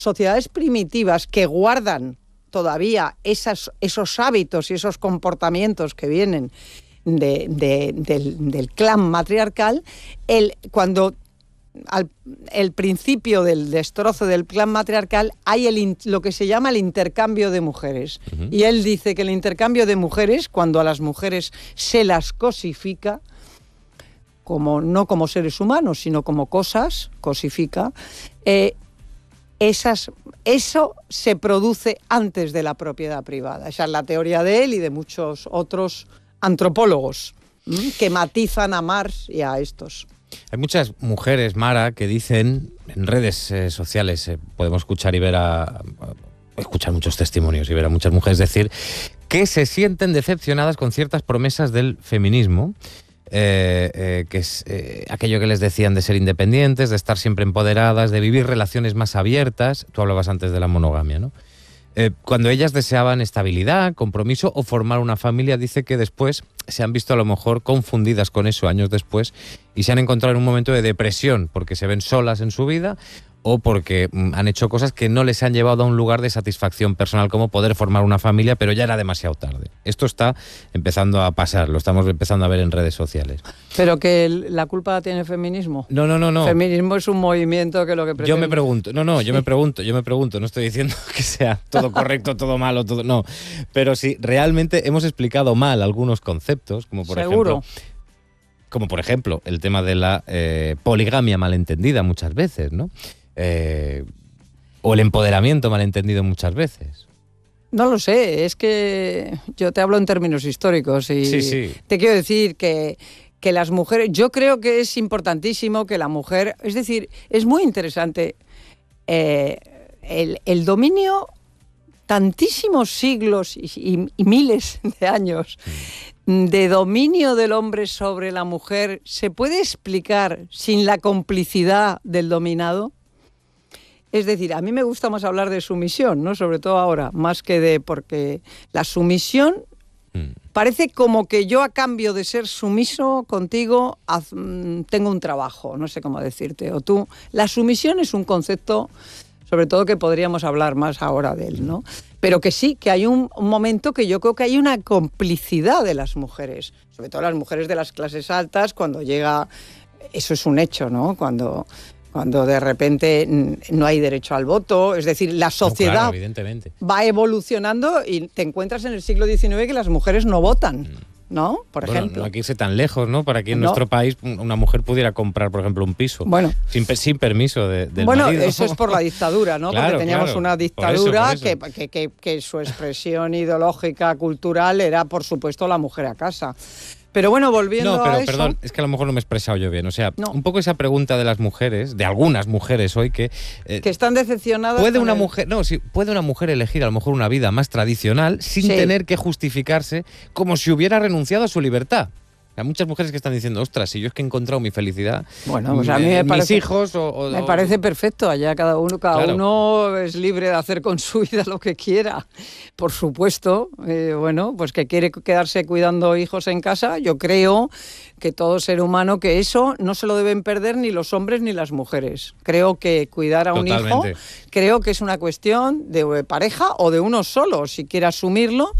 sociedades primitivas que guardan todavía esos hábitos y esos comportamientos que vienen del clan matriarcal, cuando el principio del destrozo del clan matriarcal hay lo que se llama el intercambio de mujeres. Uh-huh. Y él dice que el intercambio de mujeres, cuando a las mujeres se las cosifica, no como seres humanos, sino como cosas, cosifica, eso se produce antes de la propiedad privada. Esa es la teoría de él y de muchos otros antropólogos que matizan a Marx y a estos. Hay muchas mujeres, Mara, que dicen en redes sociales, podemos escuchar y ver escuchar muchos testimonios y ver a muchas mujeres decir que se sienten decepcionadas con ciertas promesas del feminismo, que es aquello que les decían de ser independientes, de estar siempre empoderadas, de vivir relaciones más abiertas. Tú hablabas antes de la monogamia, ¿no? Cuando ellas deseaban estabilidad, compromiso o formar una familia, dice que después se han visto a lo mejor confundidas con eso años después y se han encontrado en un momento de depresión porque se ven solas en su vida o porque han hecho cosas que no les han llevado a un lugar de satisfacción personal como poder formar una familia, pero ya era demasiado tarde. Esto está empezando a pasar, lo estamos empezando a ver en redes sociales. ¿Pero que la culpa tiene el feminismo? No. Feminismo es un movimiento que lo que pretende... Yo me pregunto, yo me pregunto, no estoy diciendo que sea todo correcto, todo malo, todo... No, pero si realmente hemos explicado mal algunos conceptos, como por ejemplo el tema de la poligamia malentendida muchas veces, ¿no? O el empoderamiento malentendido muchas veces. No lo sé, es que yo te hablo en términos históricos y sí. Te quiero decir que las mujeres, yo creo que es importantísimo que la mujer, es decir, es muy interesante el dominio, tantísimos siglos y miles de años de dominio del hombre sobre la mujer, ¿se puede explicar sin la complicidad del dominado? Es decir, a mí me gusta más hablar de sumisión, ¿no? Sobre todo ahora, más que porque la sumisión parece como que yo a cambio de ser sumiso contigo tengo un trabajo, no sé cómo decirte. O tú, la sumisión es un concepto, sobre todo que podríamos hablar más ahora de él, ¿no? Pero que sí, que hay un momento que yo creo que hay una complicidad de las mujeres, sobre todo las mujeres de las clases altas, cuando llega, eso es un hecho, ¿no? Cuando de repente no hay derecho al voto, es decir, la sociedad evidentemente va evolucionando y te encuentras en el siglo XIX que las mujeres no votan, ¿no? Por ejemplo. No hay que irse tan lejos, ¿no? Para que en nuestro país una mujer pudiera comprar, por ejemplo, un piso sin permiso del marido. Eso es por la dictadura, ¿no? Porque teníamos una dictadura por eso. Que su expresión ideológica, cultural, era, por supuesto, la mujer a casa. Pero bueno, volviendo a eso... Perdón, es que a lo mejor no me he expresado yo bien. O sea, un poco esa pregunta de las mujeres, de algunas mujeres hoy que están decepcionadas... ¿Puede una mujer elegir a lo mejor una vida más tradicional sin tener que justificarse como si hubiera renunciado a su libertad? Hay muchas mujeres que están diciendo, ostras, si yo es que he encontrado mi felicidad, bueno, pues a mí me parece, mis hijos me parece perfecto, allá cada uno es libre de hacer con su vida lo que quiera. Por supuesto, pues que quiere quedarse cuidando hijos en casa, yo creo que todo ser humano, que eso no se lo deben perder ni los hombres ni las mujeres. Creo que cuidar a un hijo, creo que es una cuestión de pareja o de uno solo, si quiere asumirlo.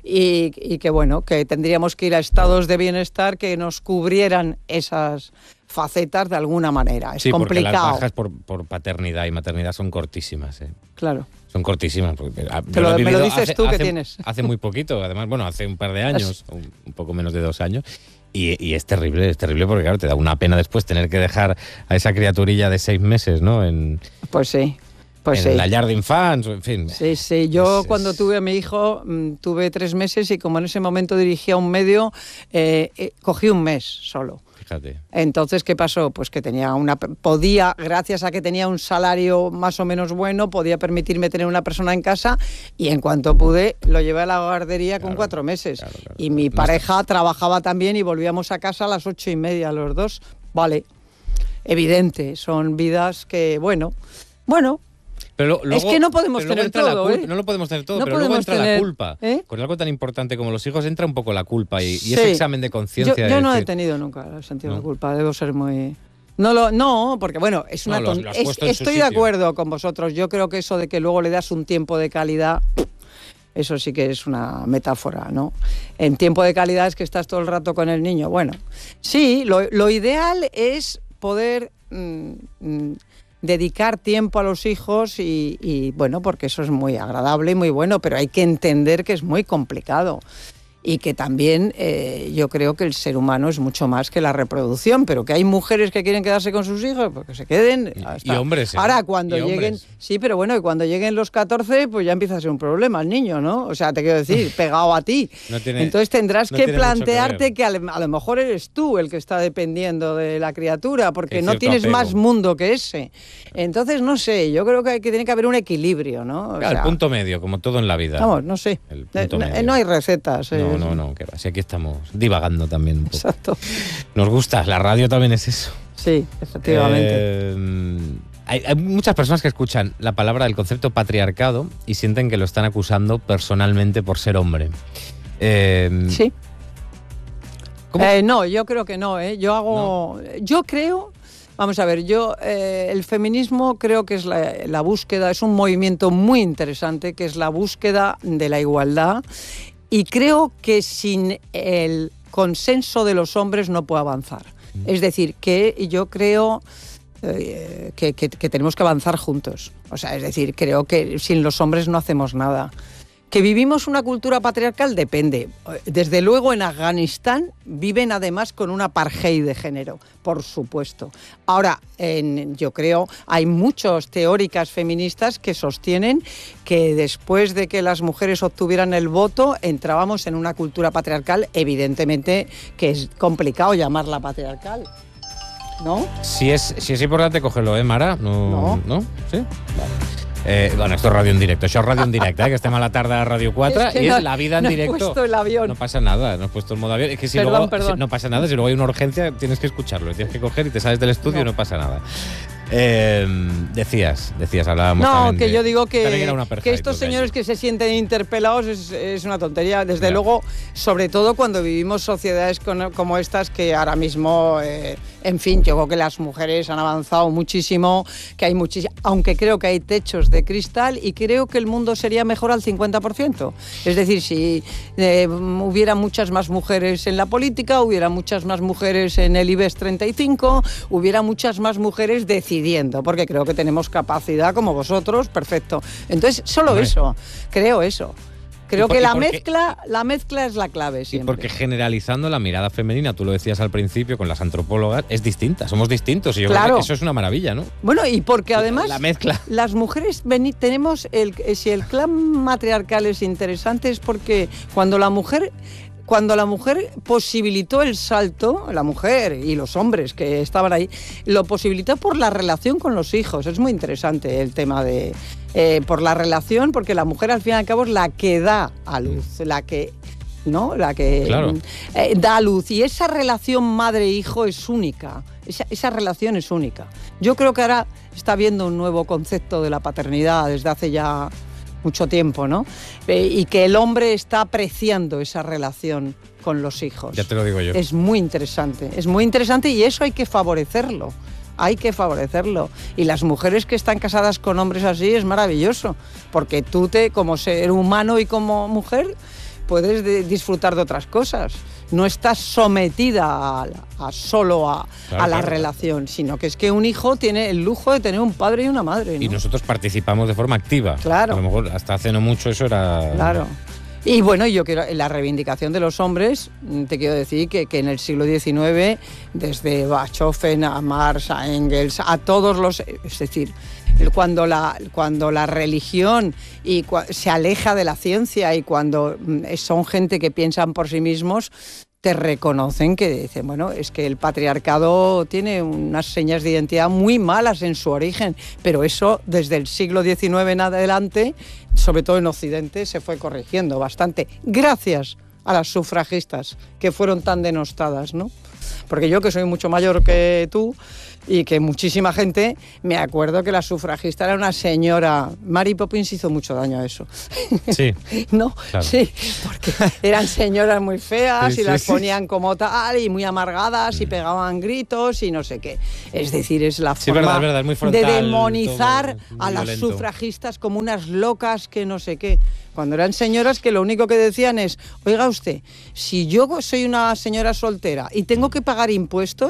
Y que tendríamos que ir a estados de bienestar que nos cubrieran esas facetas de alguna manera. Es complicado. Porque las bajas por paternidad y maternidad son cortísimas. Claro. Son cortísimas. Me lo dices tú que tienes. Hace muy poquito, además, hace un par de años, un poco menos de 2 años. Y es terrible porque, claro, te da una pena después tener que dejar a esa criaturilla de 6 meses, ¿no? Pues sí. En la llar de infants, en fin. Sí. Yo cuando tuve a mi hijo, tuve 3 meses y como en ese momento dirigía un medio, cogí un mes solo. Fíjate. Entonces, ¿qué pasó? Pues que gracias a que tenía un salario más o menos bueno, podía permitirme tener una persona en casa y en cuanto pude, lo llevé a la guardería con 4 meses. Y mi pareja trabajaba también y volvíamos a casa a las 8:30 los dos. Vale, evidente, son vidas que, bueno... Pero luego, es que no podemos tener todo, No lo podemos tener todo, no pero luego entra la culpa. ¿Eh? Con algo tan importante como los hijos entra un poco la culpa y ese examen de conciencia. Yo no he tenido nunca el sentido de la culpa, debo ser muy... No, porque bueno, es una No, lo has puesto en su estoy de sitio. acuerdo con vosotros. Yo creo que eso de que luego le das un tiempo de calidad, eso sí que es una metáfora, ¿no? En tiempo de calidad es que estás todo el rato con el niño. Bueno, sí, lo ideal es poder dedicar tiempo a los hijos y bueno, porque eso es muy agradable y muy bueno, pero hay que entender que es muy complicado. Y que también yo creo que el ser humano es mucho más que la reproducción, pero que hay mujeres que quieren quedarse con sus hijos, pues que se queden. Y hombres. Ahora, cuando y lleguen. hombres. Sí, pero bueno, y cuando lleguen los 14, pues ya empieza a ser un problema el niño, ¿no? O sea, te quiero decir, pegado a ti. Entonces tendrás que plantearte que a lo mejor eres tú el que está dependiendo de la criatura, porque no tienes más mundo que ese. Entonces, no sé, yo creo que tiene que haber un equilibrio, ¿no? Claro, el punto medio, como todo en la vida. Vamos, no sé. No hay recetas. No, que va. Si aquí estamos divagando también un poco. Exacto. Nos gusta, la radio también es eso. Sí, efectivamente. Hay muchas personas que escuchan la palabra del concepto patriarcado y sienten que lo están acusando personalmente por ser hombre. Sí. No, yo creo que no. Yo creo. Vamos a ver, el feminismo creo que es la búsqueda, es un movimiento muy interesante, que es la búsqueda de la igualdad. Y creo que sin el consenso de los hombres no puede avanzar. Es decir, que yo creo que tenemos que avanzar juntos. O sea, es decir, creo que sin los hombres no hacemos nada. ¿Que vivimos una cultura patriarcal? Depende. Desde luego en Afganistán viven además con un apartheid de género, por supuesto. Ahora, yo creo, hay muchas teóricas feministas que sostienen que después de que las mujeres obtuvieran el voto, entrábamos en una cultura patriarcal, evidentemente que es complicado llamarla patriarcal, ¿no? Si es importante, cógelo, Mara. ¿No? ¿Sí? Vale. Bueno, esto es radio en directo, això és radio en directe, que estem a la tarda a Radio 4 es que y no, es la vida en directo. No he puesto el avión. No pasa nada, no he puesto el modo avión. Es que si perdón. no pasa nada, si luego hay una urgencia, tienes que escucharlo, tienes que coger y te sales del estudio y no pasa nada. Decías, hablábamos también que yo digo que apartheid, estos señores que se sienten interpelados es una tontería. Desde luego, sobre todo cuando vivimos sociedades como estas, que ahora mismo, en fin, yo creo que las mujeres han avanzado muchísimo, que hay aunque creo que hay techos de cristal y creo que el mundo sería mejor al 50%. Es decir, si hubiera muchas más mujeres en la política, hubiera muchas más mujeres en el IBEX 35, hubiera muchas más mujeres decidiendo, porque creo que tenemos capacidad como vosotros, perfecto. Entonces, solo eso, creo eso. Creo que la mezcla es la clave siempre. Y porque generalizando la mirada femenina, tú lo decías al principio con las antropólogas, es distinta, somos distintos y yo creo que eso es una maravilla, ¿no? Bueno, y porque además la mezcla. Las mujeres tenemos si el clan matriarcal es interesante es porque cuando la mujer posibilitó el salto, la mujer y los hombres que estaban ahí, lo posibilitó por la relación con los hijos. Es muy interesante el tema de por la relación, porque la mujer al fin y al cabo es la que da a luz, la que claro. Da a luz. Y esa relación madre-hijo es única. Esa relación es única. Yo creo que ahora está habiendo un nuevo concepto de la paternidad desde hace ya mucho tiempo, ¿no? Y que el hombre está apreciando esa relación con los hijos. Ya te lo digo yo. Es muy interesante y eso hay que favorecerlo. Y las mujeres que están casadas con hombres así es maravilloso, porque tú como ser humano y como mujer puedes disfrutar de otras cosas. No estás sometida solo a la relación, sino que es que un hijo tiene el lujo de tener un padre y una madre, ¿no? Y nosotros participamos de forma activa. Claro. A lo mejor hasta hace no mucho eso era... Claro. Y bueno, yo quiero la reivindicación de los hombres, te quiero decir que en el siglo XIX, desde Beethoven a Marx, a Engels, a todos los... Es decir, cuando la religión se aleja de la ciencia y cuando son gente que piensan por sí mismos, te reconocen que dicen, bueno, es que el patriarcado tiene unas señas de identidad muy malas en su origen, pero eso desde el siglo XIX en adelante, sobre todo en Occidente, se fue corrigiendo bastante, gracias a las sufragistas que fueron tan denostadas, ¿no? porque yo, que soy mucho mayor que tú y que muchísima gente, me acuerdo que la sufragista era una señora. Mary Poppins hizo mucho daño a eso. Sí. ¿No? Claro. Sí, porque eran señoras muy feas Sí, y sí, las sí. ponían como tal y muy amargadas y pegaban gritos y no sé qué. Es decir, es la Sí, forma verdad, es muy frontal, de demonizar todo muy a las violento. sufragistas como unas locas que no sé qué. Cuando eran señoras que lo único que decían es, oiga usted, si yo soy una señora soltera y tengo que pagar impuestos,